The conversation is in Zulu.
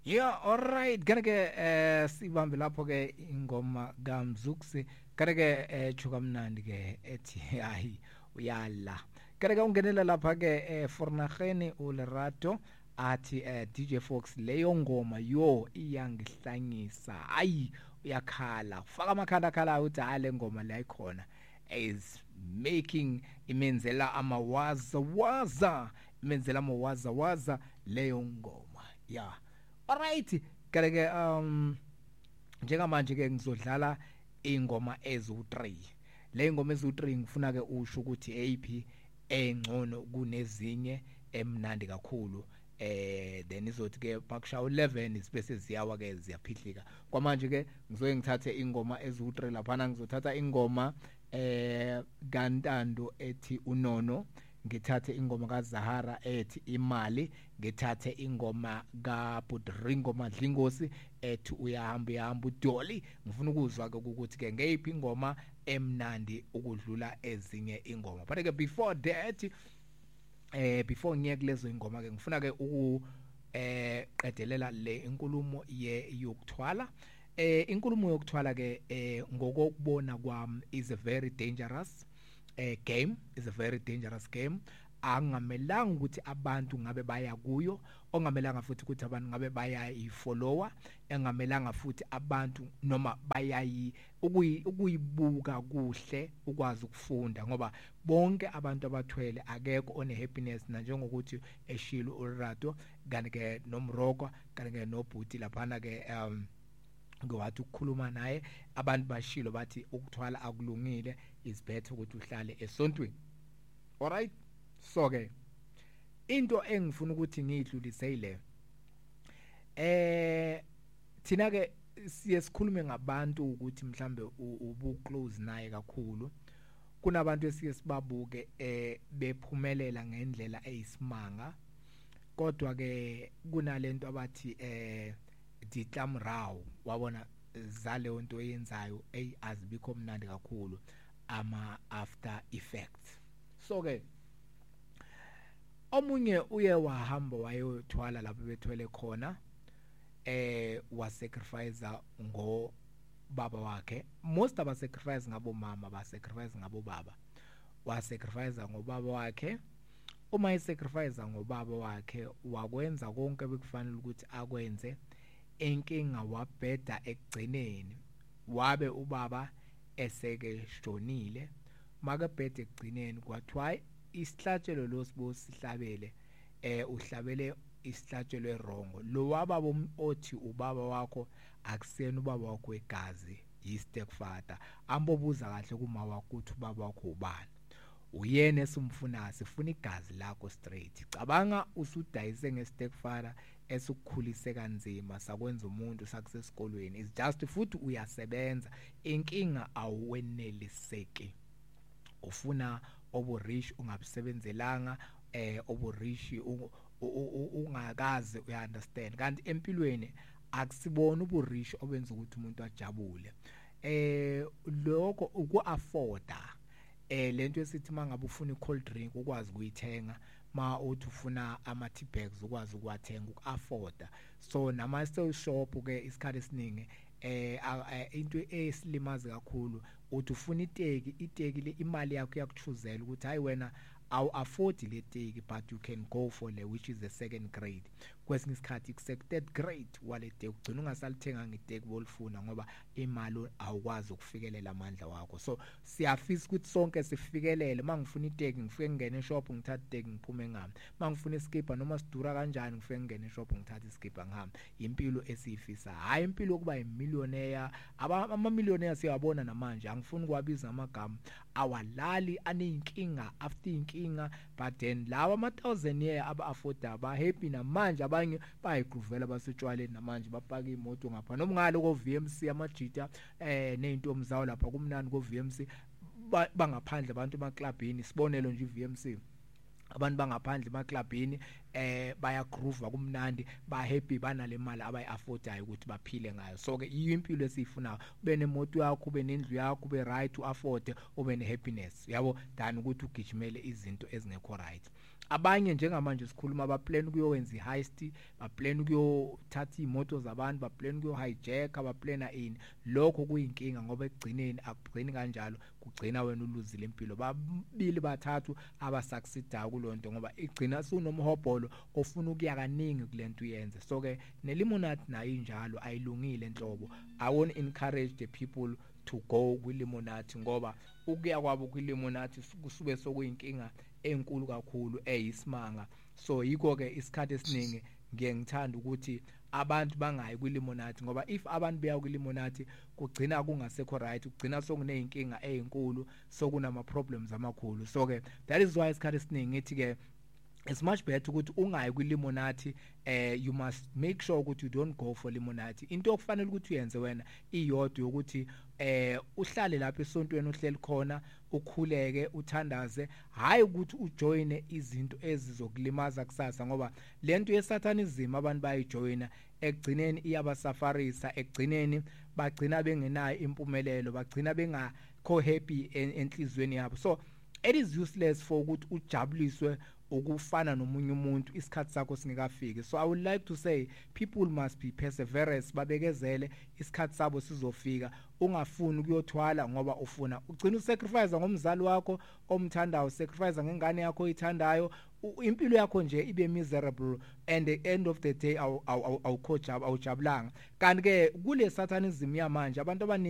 Yeah, all right. Kanake sibambe lapho ke ingoma kaMzukusi. Kanake chuka mnandi ke ethi hayi uyala. Kanake ungenela lapha ke fornageni uLerato athi DJ Fox leyo ngoma yo iyangihlanyisa. Hayi uyakhala. Faka amakhanda khala uthi hale ngoma la ikhona is making imenzela amawaza leyo ngoma. Yeah. Alright, kanake njengamanje ke ngizodlala ingoma ezu3. Le ngoma ezu3 ngifuna ke usho ukuthi AP engcono kunezinye emnandi kakhulu. Then izothi ke bakusha 11 isibese ziyawa ke ziyaphihlika. Kwamanje ke ngizoye ngithathe ingoma ezu3 lapha ngizothatha ingoma kaNtando ethi uNono, ngithathe ingoma kaZahara ethi imali, ngithathe ingoma kaBudringo Madlingosi ethi uyahamba uDolly. Ngifuna ukuzwa ke ukuthi ke ngeyiphi ingoma emnandi ukudlula ezinye ingoma. But ke before that before ngiye kulezo ingoma ke ngifuna ke qedelela le inkulumo yokuthwala. Inkulumo yokuthwala ke ngokubona kwami is a very dangerous game, is a very dangerous game. Angamelanga ukuthi abantu ngabe baya kuyo, ongamelanga futhi ukuthi abantu ngabe baya ifollower, engamelanga futhi abantu noma bayayi ukuyibuka kuhle ukwazi ukufunda, ngoba bonke abantu abathwele akekho one happiness na njengokuthi eshilo uLerato kanti ke nomroko kanti ke nobhuti laphana ke ngowathi ukukhuluma naye abantu bashilo bathi ukuthwala akulungile, is better ukuthi uhlale esontweni. Alright, so ke into engifuna ukuthi ngidlulise ile thina ke siye sikhulume ngabantu ukuthi mhlambe ubu close naye kakhulu. Kunabantu esiye sibabuke bephumelela ngendlela eyisimanga, kodwa ke kunalento abathi ditlamrawo, wabona zale nto eyenzayo azibikho mnandi kakhulu, ama after effects. So ke omunye uye wahamba wayothwala lapho bethwele khona, wa sacrifice ngo baba wakhe. Most aba sacrifice ngabo mama, ba sacrifice ngabo baba. Wa sacrifice ngobaba wakhe. Uma isacrifice ngobaba wakhe wakwenza konke bekufanele ukuthi akwenze, inkinga wabheda ekugcineni, wabe ubaba eseke shonile. Makabheda ekugcineni kwathiwa isihlatshelo losibo sihlabele, uhlabele isihlatshelo erongo. Lo wababa othi ubaba wakho akusena ubaba wakho wegazi, yistepfather. Ambobuza kahle kuma wakho uthi ubaba wakho ubani, uyena esumfuna, sifuna igazi lakho straight. Cabanga usudayise ngestepfather esikukhulise kanzima, sakwenza umuntu sakusesikolweni, is just futhi uyasebenza, inkinga aweneliseki. Ufuna oburish ungabisebenzelanga, oburish ungakaze uyaunderstand. Kanti empilweni akusibona uburish obenza ukuthi umuntu ajabule. Lokho uku-afforda lento esithi mangabe ufuna i-cold drink ukwazi ukuyithenga, ma uthi ufuna ama-tea bags ukwazi ukuwathenga, uku-afforda. So nama-sale shop ke isikhathi esiningi into esilimazi kakhulu uthi ufuna iteki le imali yakho yakuchuzela ukuthi hayi wena awu afford le teki, but you can go for le which is the second grade. Kwesinye isikhathi third grade wale teki ugcina ungasalithenga ngiteki bolifuna ngoba imali awukwazi ukufikelela amandla wakho. So siyafisa ukuthi sonke sifikelele. Mangifuna iteki ngifike ngene shop ngithatha iteki ngiphume ngami, mangifuna iskipa noma sidura kanjani ngifike ngene shop ngithatha iskipa ngihamba. Impilo esifisa, hayi impilo kuba imillionaire. Ama-millionaire siyabona namanje, angifuni ukwabiza amagama, awalali aneyinkinga after inkinga, but then lawa ama-1000 year aba-afforda ba happy namanje. Abanye bayigruvela basetshwaleni namanje bapaka imoto ngapha noma ngalo ko VMC amajita nezintombi zawo lapha kumnandi ko VMC bangaphandle abantu emaclubini. Sibonelo nje VMC, abantu bangaphandle emaclubini baya groove kumnandi ba happy banale mali abayiaffordayo ukuthi baphile ngayo. So ke iyo impilo esiyifunayo, ube nemoto yakho, ube nendlu yakho, ube right to afford, ube ne happiness, yabo, than ukuthi ugijimele izinto ezingekho right. Abanye njengamanje sikhuluma baplan ukuyowenza iheist, baplan ukuyothatha imoto zabantu, baplan ukuyohijack, baplana ini. Lokho kuyinkinga ngoba ekugcineni akugcini kanjalo, kugcina wena uluzile impilo. Babili bathathu abasucceedayo kulonto ngoba igcina sunomhobholo ofuna ukuya kaningi kulento uyenze. So ke neLimonade nayo injalo ayilungile enhlobo. I won't encourage the people to go kwiLimonade ngoba ukuya kwabo kwiLimonade kusube sokuyinkinga enkulu kakhulu eyisimanga. So yiko ke isikhathi esiningi ngiyengithanda ukuthi abantu bangayi kwiLimonade ngoba if abantu beya kwiLimonade kugcina kungasekho right, kugcina sokuneyinkinga ezinkulu, sokunama problems amakhulu. So ke that is why isikhathi esiningi ngithi ke it's much better ukuthi ungayi kwiLimonade. You must make sure ukuthi you don't go for Limonade. Into okufanele ukuthi uyenze wena iyodwa yokuthi uhlale lapha esontweni uhleli khona, ukhuleke, uthandaze, hayi ukuthi ujoine izinto ezizokulimaza kusasa ngoba lento yeSatanism abantu bayijoina ekugcineni iyabasafarisa, ekugcineni bagcina bengenayo impumelelo, bagcina bengakho happy enhlizweni yabo. So it is useless for ukuthi ujabuliswe ukufana nomunye umuntu isikhathi sakho singekafiki. So I would like to say people must be perseverance, babekezele isikhathi sabo sizofika. Ungafuni ukuyothwala ngoba ufuna ugcina usacrifice ngomzali wakho omthandayo, sacrifice ngengane yakho oyithandayo, impilo yakho nje ibe miserable, and the end of the day awujabulanga. Kanti ke kule Satanism yamanje abantu